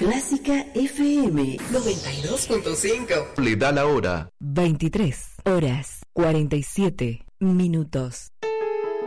Clásica FM 92.5. Le da la hora. 23 horas 47 minutos.